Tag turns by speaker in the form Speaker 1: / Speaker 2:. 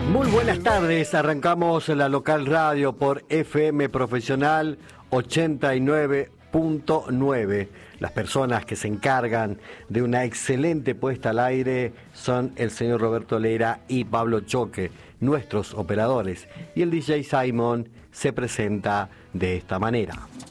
Speaker 1: Muy buenas tardes, arrancamos la local radio por FM Profesional 89.9. Las personas que se encargan de una excelente puesta al aire son el señor Roberto Leira y Pablo Choque, nuestros operadores. Y el DJ Simon se presenta de esta manera.